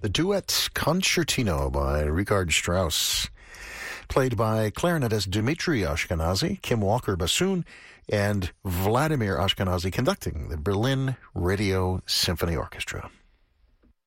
the duet Concertino by Richard Strauss, played by clarinetist Dmitri Ashkenazy, Kim Walker bassoon, and Vladimir Ashkenazy conducting the Berlin Radio Symphony Orchestra.